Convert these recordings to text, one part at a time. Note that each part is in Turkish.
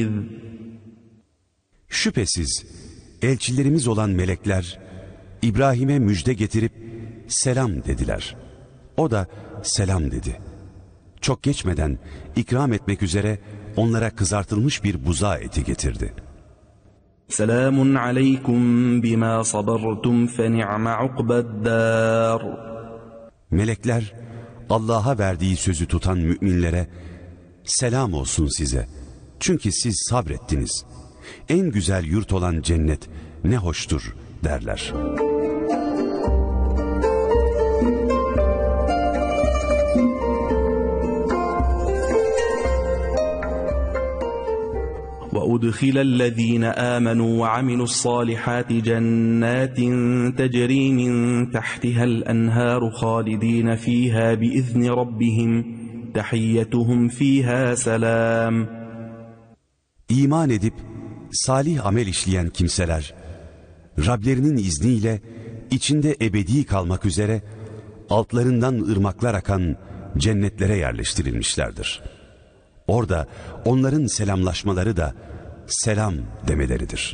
Şüphesiz elçilerimiz olan melekler İbrahim'e müjde getirip selam dediler. O da selam dedi. Çok geçmeden ikram etmek üzere onlara kızartılmış bir buzağı eti getirdi. Selamun aleykum bima sabartum fe ni'me ukbeddar. Melekler Allah'a verdiği sözü tutan müminlere selam olsun size. Çünkü siz sabrettiniz. En güzel yurt olan cennet ne hoştur derler. وَأُدْخِلَ الَّذ۪ينَ آمَنُوا وَعَمِلُوا الصَّالِحَاتِ جَنَّاتٍ تَجْرِي مِنْ تَحْتِهَا الْأَنْهَارُ خَالِد۪ينَ ف۪يهَا بِإِذْنِ رَبِّهِمْ تَحِيَّتُهُمْ ف۪يهَا سَلَامٌ. İman edip salih amel işleyen kimseler, Rablerinin izniyle içinde ebedi kalmak üzere altlarından ırmaklar akan cennetlere yerleştirilmişlerdir. Orada onların selamlaşmaları da selam demeleridir.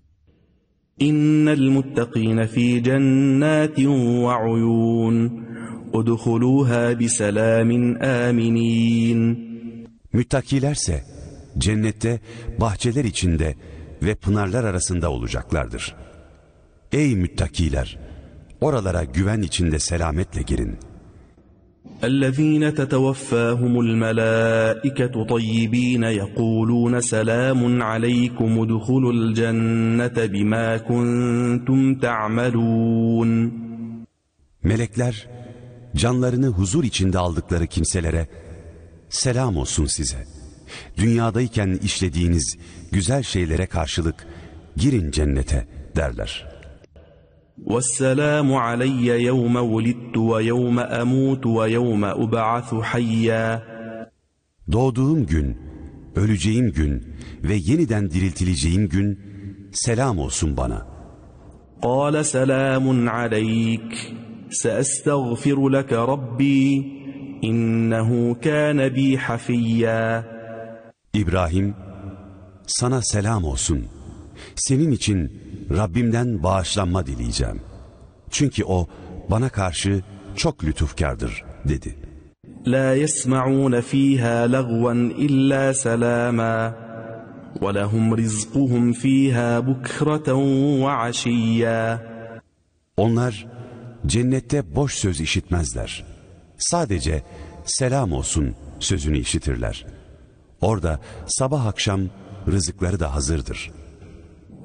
İnnel muttakîne fî cennâtin ve uyûn. Udhulûhâ biselâmin âminîn. Müttakilerse cennette bahçeler içinde ve pınarlar arasında olacaklardır. Ey müttakiler! Oralara güven içinde selametle girin. اَلَّذ۪ينَ تَتَوَفَّاهُمُ الْمَلَائِكَةُ طَيِّب۪ينَ يَقُولُونَ سَلَامٌ عَلَيْكُمُ ادْخُلُوا الْجَنَّةَ بِمَا كُنْتُمْ تَعْمَلُونَ. Melekler, canlarını huzur içinde aldıkları kimselere, selam olsun size. Dünyadayken işlediğiniz güzel şeylere karşılık girin cennete derler. وَالسَّلَامُ عَلَيَّ يَوْمَ وُلِدْتُ وَيَوْمَ أَمُوتُ وَيَوْمَ أُبْعَثُ حَيًّا. Doğduğum gün, öleceğim gün ve yeniden diriltileceğim gün selam olsun bana. قَالَ سَلَامٌ عَلَيْكَ سَأَسْتَغْفِرُ لَكَ رَبِّي إِنَّهُ كَانَ بِي حَفِيًّا. İbrahim, sana selam olsun. Senin için Rabbimden bağışlanma dileyeceğim. Çünkü o bana karşı çok lütufkardır dedi. La yesma'un fiha lagwan illa salama ve lehum rizquhum fiha bukratan ve aşiyya. Onlar cennette boş söz işitmezler. Sadece selam olsun sözünü işitirler. Orada sabah akşam rızıkları da hazırdır.